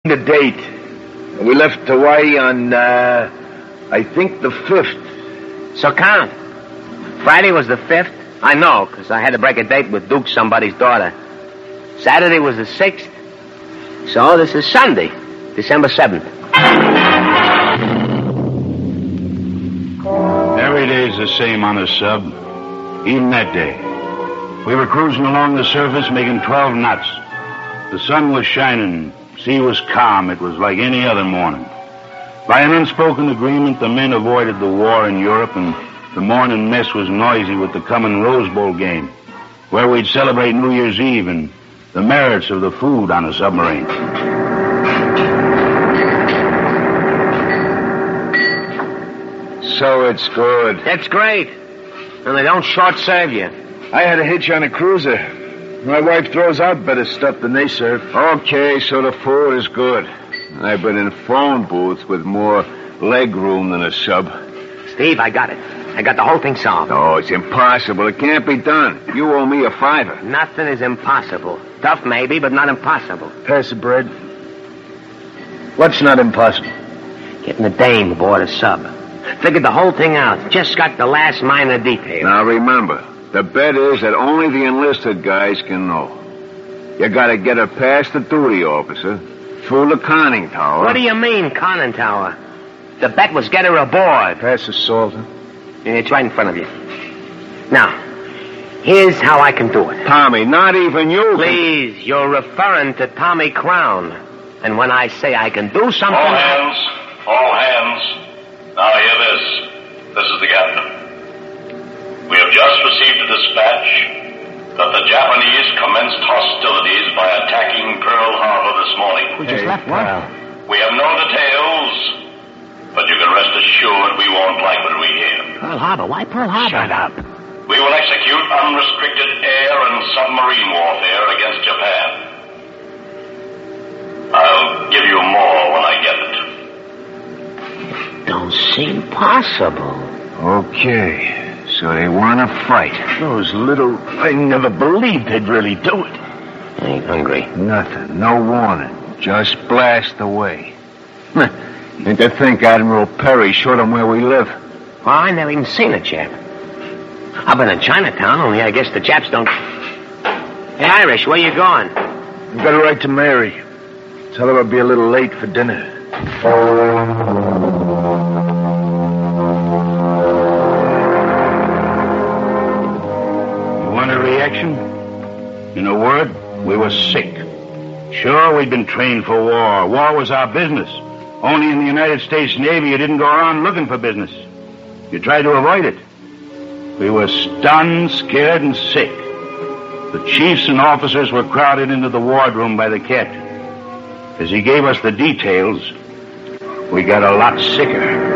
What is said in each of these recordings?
The date. We left Hawaii on, I think the 5th. So count. Friday was the 5th. I know, because I had to break a date with Duke, somebody's daughter. Saturday was the 6th. So this is Sunday, December 7th. Every day's the same on a sub. Even that day. We were cruising along the surface, making 12 knots. The sun was shining. Sea was calm. It was like any other morning. By an unspoken agreement, the men avoided the war in Europe, and the morning mess was noisy with the coming Rose Bowl game, where we'd celebrate New Year's Eve and the merits of the food on a submarine. So it's good. That's great. And they don't short-serve you. I had a hitch on a cruiser. My wife throws out better stuff than they serve. Okay, so the food is good. I've been in phone booths with more leg room than a sub. Steve, I got it. I got the whole thing solved. No, it's impossible. It can't be done. You owe me a $5. Nothing is impossible. Tough, maybe, but not impossible. Pass the bread. What's not impossible? Getting a dame aboard a sub. Figured the whole thing out. Just got the last minor detail. Now, remember, the bet is that only the enlisted guys can know. You gotta get her past the duty officer, through the conning tower. What do you mean, conning tower? The bet was get her aboard. Pass the salt. It's right in front of you. Now, here's how I can do it. Tommy, not even you. Please, you're referring to Tommy Crown. And when I say I can do something... All hands. All hands. Now hear this. This is the captain. We have just received a dispatch that the Japanese commenced hostilities by attacking Pearl Harbor this morning. We just left what? We have no details, but you can rest assured we won't like what we hear. Pearl Harbor? Why Pearl Harbor? Shut up. We will execute unrestricted air and submarine warfare against Japan. I'll give you more when I get it. Don't seem possible. Okay. So they want to fight. Those little... I never believed they'd really do it. I ain't hungry. Nothing. No warning. Just blast away. And to think Admiral Perry showed them where we live. Well, I never even seen a chap. I've been in Chinatown, only I guess the chaps don't... Hey, Irish, where you going? I've got to write to Mary. Tell her I'll be a little late for dinner. Reaction? In a word, we were sick. Sure, we'd been trained for war. War was our business. Only in the United States Navy you didn't go around looking for business. You tried to avoid it. We were stunned, scared, and sick. The chiefs and officers were crowded into the wardroom by the captain. As he gave us the details, we got a lot sicker.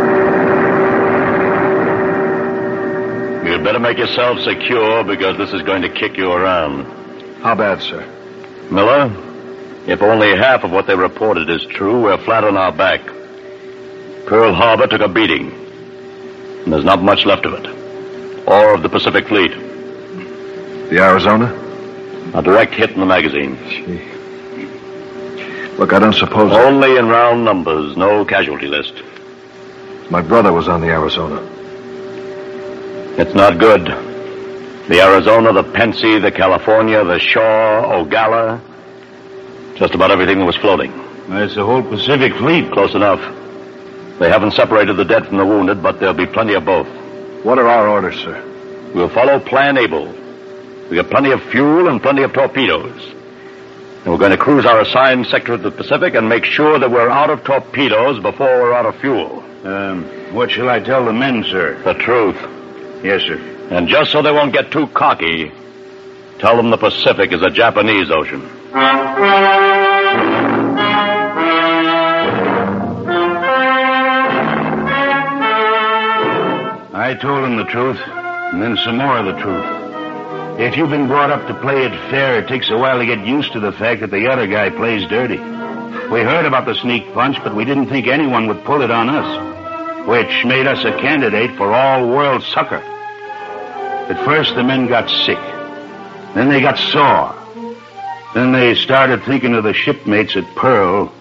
You'd better make yourself secure because this is going to kick you around. How bad, sir? Miller, if only half of what they reported is true, we're flat on our back. Pearl Harbor took a beating. And there's not much left of it. Or of the Pacific Fleet. The Arizona? A direct hit in the magazine. Gee. Look, I don't suppose... Only in round numbers, no casualty list. My brother was on the Arizona. It's not good. The Arizona, the Pensy, the California, the Shaw, Ogalla. Just about everything that was floating. That's the whole Pacific Fleet. Close enough. They haven't separated the dead from the wounded, but there'll be plenty of both. What are our orders, sir? We'll follow Plan Able. We got plenty of fuel and plenty of torpedoes. And we're going to cruise our assigned sector of the Pacific and make sure that we're out of torpedoes before we're out of fuel. What shall I tell the men, sir? The truth. Yes, sir. And just so they won't get too cocky, tell them the Pacific is a Japanese ocean. I told them the truth, and then some more of the truth. If you've been brought up to play it fair, it takes a while to get used to the fact that the other guy plays dirty. We heard about the sneak punch, but we didn't think anyone would pull it on us, which made us a candidate for all-world succor. At first, the men got sick. Then they got sore. Then they started thinking of the shipmates at Pearl